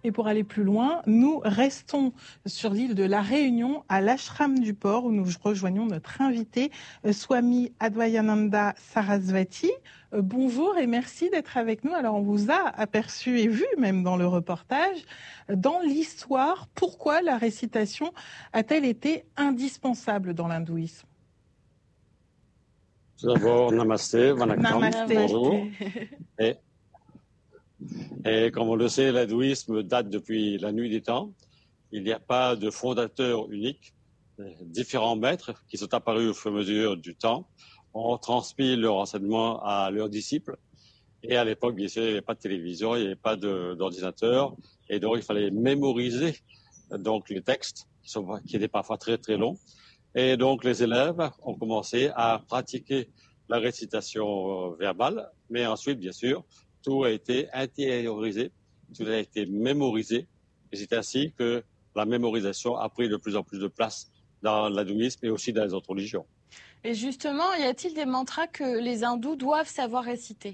Et pour aller plus loin, nous restons sur l'île de la Réunion, à l'ashram du port, où nous rejoignons notre invité, Swami Advayananda Sarasvati. Bonjour et merci d'être avec nous. Alors, on vous a aperçu et vu même dans le reportage, dans l'histoire, pourquoi la récitation a-t-elle été indispensable dans l'hindouisme? Tout d'abord, namasté, vanakkam, Namasté. bonjour. Et comme on le sait, l'hindouisme date depuis la nuit des temps. Il n'y a pas de fondateur unique. Différents maîtres qui sont apparus au fur et à mesure du temps ont transmis leur enseignement à leurs disciples. Et à l'époque, bien sûr, il n'y avait pas de télévision, il n'y avait pas d'ordinateur. Et donc, il fallait mémoriser donc, les textes qui étaient parfois très, très longs. Et donc, les élèves ont commencé à pratiquer la récitation verbale. Mais ensuite, bien sûr, tout a été intériorisé, tout a été mémorisé. Et c'est ainsi que la mémorisation a pris de plus en plus de place dans l'hindouisme et aussi dans les autres religions. Et justement, y a-t-il des mantras que les hindous doivent savoir réciter?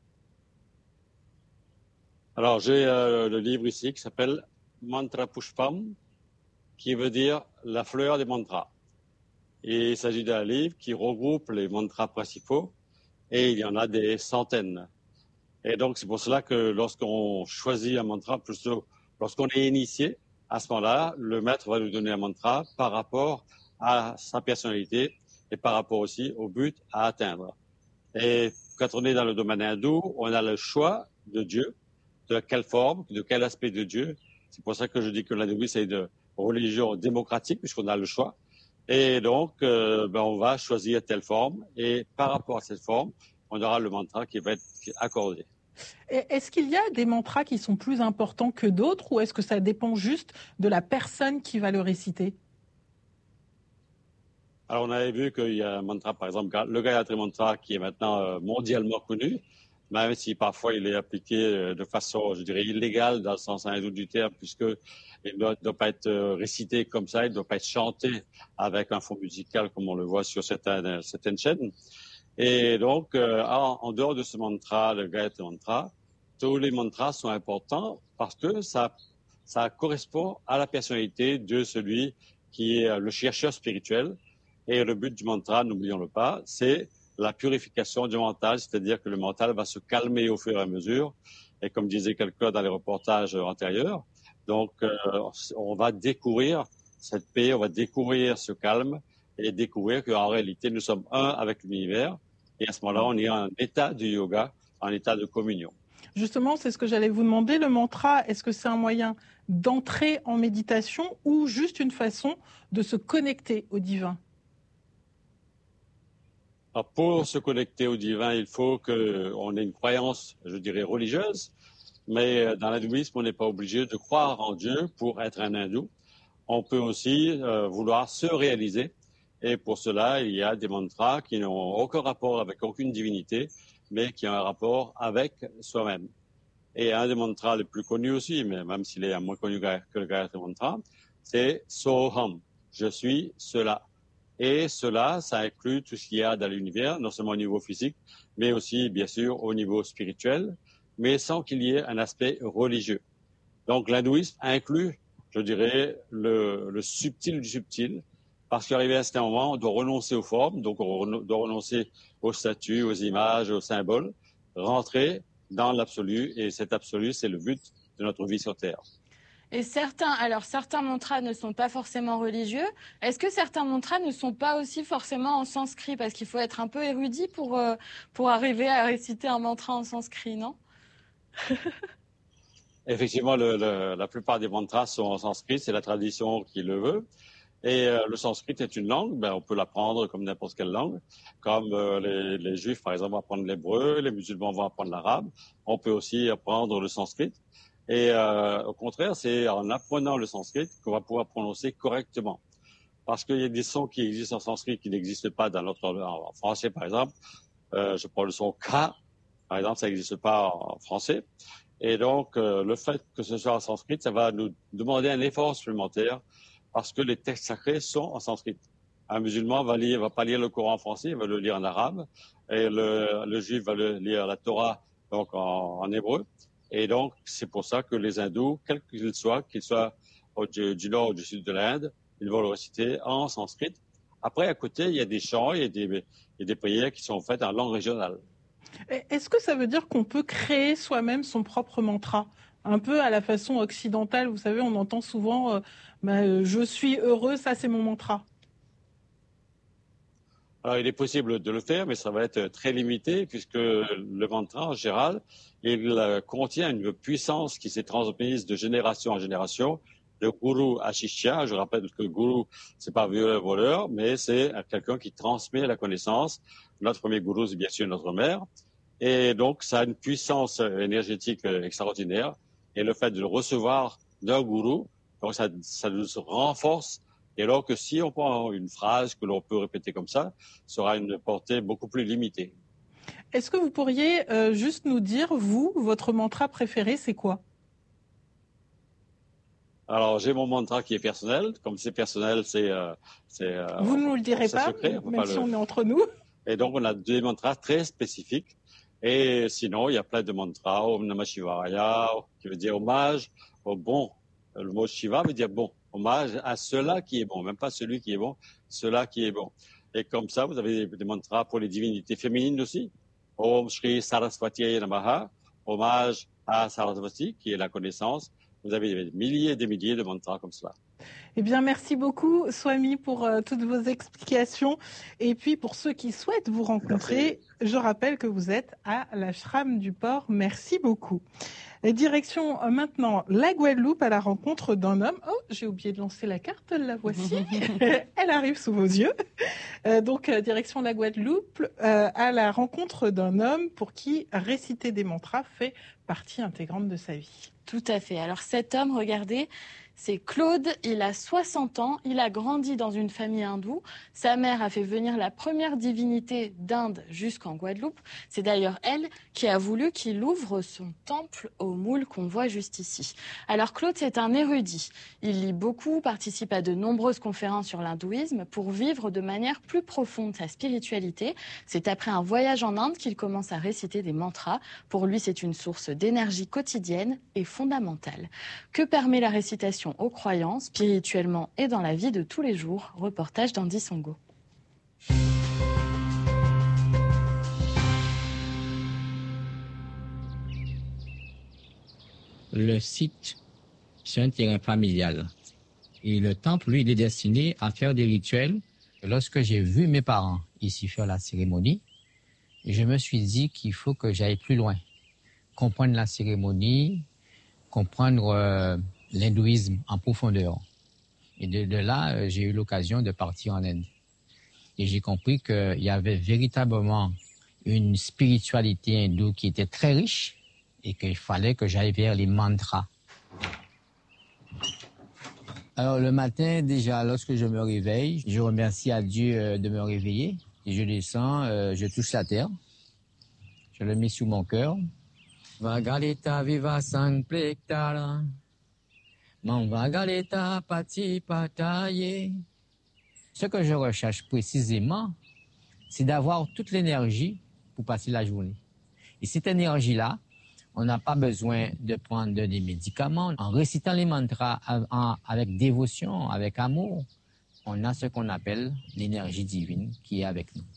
Alors, j'ai le livre ici qui s'appelle Mantra Pushpam, qui veut dire la fleur des mantras. Et il s'agit d'un livre qui regroupe les mantras principaux et il y en a des centaines. Et donc, c'est pour cela que lorsqu'on choisit un mantra, plutôt lorsqu'on est initié, à ce moment-là, le maître va nous donner un mantra par rapport à sa personnalité et par rapport aussi au but à atteindre. Et quand on est dans le domaine hindou, on a le choix de Dieu, de quelle forme, de quel aspect de Dieu. C'est pour ça que je dis que l'hindouisme c'est une religion démocratique puisqu'on a le choix. Et donc, on va choisir telle forme et par rapport à cette forme, on aura le mantra qui va être accordé. Est-ce qu'il y a des mantras qui sont plus importants que d'autres ou est-ce que ça dépend juste de la personne qui va le réciter? Alors, on avait vu qu'il y a un mantra, par exemple, le Gayatri Mantra, qui est maintenant mondialement connu, même si parfois il est appliqué de façon, je dirais, illégale dans le sens hindou du terme, puisqu'il ne doit pas être récité comme ça, il ne doit pas être chanté avec un fond musical comme on le voit sur certaines chaînes. Et donc, en dehors de ce mantra, le Gayatri Mantra, tous les mantras sont importants parce que ça correspond à la personnalité de celui qui est le chercheur spirituel. Et le but du mantra, n'oublions-le pas, c'est la purification du mental, c'est-à-dire que le mental va se calmer au fur et à mesure. Et comme disait quelqu'un dans les reportages antérieurs, donc on va découvrir cette paix, on va découvrir ce calme et découvrir qu'en réalité, nous sommes un avec l'univers. Et à ce moment-là, on est en état de yoga, en état de communion. Justement, c'est ce que j'allais vous demander. Le mantra, est-ce que c'est un moyen d'entrer en méditation ou juste une façon de se connecter au divin? Alors pour se connecter au divin, il faut qu'on ait une croyance, je dirais, religieuse. Mais dans l'hindouisme, on n'est pas obligé de croire en Dieu pour être un hindou. On peut aussi vouloir se réaliser. Et pour cela, il y a des mantras qui n'ont aucun rapport avec aucune divinité, mais qui ont un rapport avec soi-même. Et un des mantras les plus connus aussi, mais même s'il est moins connu que le Gayatri Mantra, c'est Soham, je suis cela. Et cela, ça inclut tout ce qu'il y a dans l'univers, non seulement au niveau physique, mais aussi, bien sûr, au niveau spirituel, mais sans qu'il y ait un aspect religieux. Donc, l'hindouisme inclut, je dirais, le subtil du subtil, parce qu'arrivé à un certain moment, on doit renoncer aux formes, donc on doit renoncer aux statues, aux images, aux symboles, rentrer dans l'absolu, et cet absolu, c'est le but de notre vie sur Terre. Et certains mantras ne sont pas forcément religieux. Est-ce que certains mantras ne sont pas aussi forcément en sanskrit? Parce qu'il faut être un peu érudit pour arriver à réciter un mantra en sanskrit, non? Effectivement, la plupart des mantras sont en sanskrit, c'est la tradition qui le veut. Et le sanskrit est une langue, on peut l'apprendre comme n'importe quelle langue. Comme les juifs, par exemple, vont apprendre l'hébreu, les musulmans vont apprendre l'arabe. On peut aussi apprendre le sanskrit. Et au contraire, c'est en apprenant le sanskrit qu'on va pouvoir prononcer correctement. Parce qu'il y a des sons qui existent en sanskrit qui n'existent pas en français, par exemple. Je prends le son K, par exemple, ça n'existe pas en français. Et donc, le fait que ce soit en sanskrit, ça va nous demander un effort supplémentaire parce que les textes sacrés sont en sanskrit. Un musulman va pas lire le Coran en français, il va le lire en arabe. Et le juif va lire la Torah donc en hébreu. Et donc, c'est pour ça que les hindous, quels qu'ils soient du nord ou du sud de l'Inde, ils vont le réciter en sanskrit. Après, à côté, il y a des chants, il y a des prières qui sont faites en langue régionale. Est-ce que ça veut dire qu'on peut créer soi-même son propre mantra? Un peu à la façon occidentale, vous savez, on entend souvent je suis heureux, ça c'est mon mantra. Alors, il est possible de le faire, mais ça va être très limité puisque le mantra, en général, il contient une puissance qui s'est transmise de génération en génération, de guru à shishya. Je rappelle que guru, c'est pas voleur, mais c'est quelqu'un qui transmet la connaissance. Notre premier guru, c'est bien sûr notre mère. Et donc, ça a une puissance énergétique extraordinaire. Et le fait de le recevoir d'un gourou, donc ça nous renforce. Et alors que si on prend une phrase que l'on peut répéter comme ça aura une portée beaucoup plus limitée. Est-ce que vous pourriez juste nous dire, vous, votre mantra préféré, c'est quoi? Alors, j'ai mon mantra qui est personnel. Comme c'est personnel, vous ne nous le direz pas, secret, même si on est entre nous. Et donc, on a des mantras très spécifiques. Et sinon, il y a plein de mantras. Om Namah Shivaya, qui veut dire hommage au bon. Le mot Shiva veut dire bon. Hommage à cela qui est bon. Même pas celui qui est bon, cela qui est bon. Et comme ça, vous avez des mantras pour les divinités féminines aussi. Om Shri Saraswati Namaha. Hommage à Saraswati, qui est la connaissance. Vous avez des milliers et des milliers de mantras comme cela. Eh bien, merci beaucoup, Swami, pour toutes vos explications. Et puis, pour ceux qui souhaitent vous rencontrer, je rappelle que vous êtes à l'ashram du port. Merci beaucoup. Et direction maintenant la Guadeloupe à la rencontre d'un homme. Oh, j'ai oublié de lancer la carte, la voici. Elle arrive sous vos yeux. Donc, direction la Guadeloupe à la rencontre d'un homme pour qui réciter des mantras fait partie intégrante de sa vie. Tout à fait. Alors cet homme, regardez, c'est Claude, il a 60 ans, il a grandi dans une famille hindoue. Sa mère a fait venir la première divinité d'Inde jusqu'en Guadeloupe. C'est d'ailleurs elle qui a voulu qu'il ouvre son temple au moule qu'on voit juste ici. Alors Claude, c'est un érudit. Il lit beaucoup, participe à de nombreuses conférences sur l'hindouisme pour vivre de manière plus profonde sa spiritualité. C'est après un voyage en Inde qu'il commence à réciter des mantras. Pour lui, c'est une source d'énergie quotidienne et fondamentale. Que permet la récitation aux croyants, spirituellement et dans la vie de tous les jours? Reportage d'Andy Songo. Le site, c'est un terrain familial. Et le temple, lui, il est destiné à faire des rituels. Lorsque j'ai vu mes parents ici faire la cérémonie, je me suis dit qu'il faut que j'aille plus loin. Comprendre la cérémonie, comprendre l'hindouisme en profondeur. Et de là, j'ai eu l'occasion de partir en Inde. Et j'ai compris qu'il y avait véritablement une spiritualité hindoue qui était très riche et qu'il fallait que j'aille vers les mantras. Alors le matin, déjà, lorsque je me réveille, je remercie à Dieu de me réveiller. Et je descends, je touche la terre. Je le mets sous mon cœur. Vagalita viva sang plektara. Manvagaleta pati pataye. Ce que je recherche précisément, c'est d'avoir toute l'énergie pour passer la journée. Et cette énergie-là, on n'a pas besoin de prendre des médicaments. En récitant les mantras avec dévotion, avec amour, on a ce qu'on appelle l'énergie divine qui est avec nous.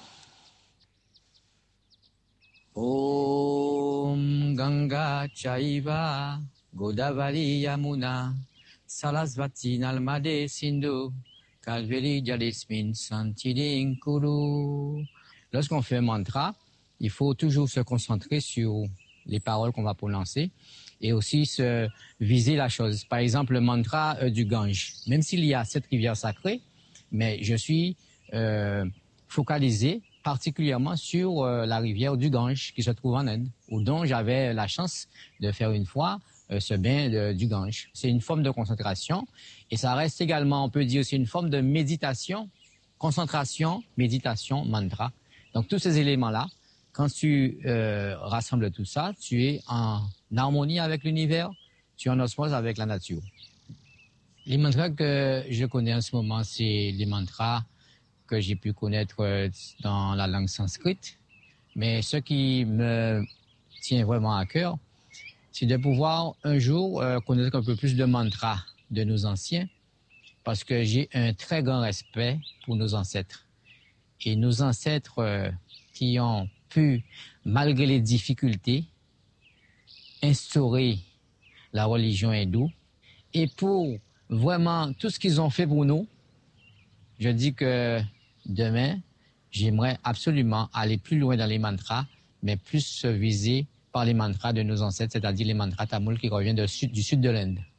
Om Ganga Chaiva Godavari Yamuna Sarasvati Nalmade Sindhu Kalveri Jalismin Santiling Kuru. Lorsqu'on fait un mantra, il faut toujours se concentrer sur les paroles qu'on va prononcer et aussi se viser la chose. Par exemple, le mantra du Gange. Même s'il y a cette rivière sacrée, mais je suis focalisé particulièrement sur la rivière du Gange qui se trouve en Inde, où dont j'avais la chance de faire une fois ce bain du Gange. C'est une forme de concentration et ça reste également, on peut dire, c'est une forme de méditation, concentration, méditation, mantra. Donc tous ces éléments-là, quand tu rassembles tout ça, tu es en harmonie avec l'univers, tu es en osmose avec la nature. Les mantras que je connais en ce moment, c'est les mantras que j'ai pu connaître dans la langue sanskrite. Mais ce qui me tient vraiment à cœur, c'est de pouvoir un jour connaître un peu plus de mantras de nos anciens, parce que j'ai un très grand respect pour nos ancêtres. Et nos ancêtres qui ont pu, malgré les difficultés, instaurer la religion hindoue, et pour vraiment tout ce qu'ils ont fait pour nous, je dis que demain, j'aimerais absolument aller plus loin dans les mantras, mais plus se viser par les mantras de nos ancêtres, c'est-à-dire les mantras tamouls qui reviennent du sud de l'Inde.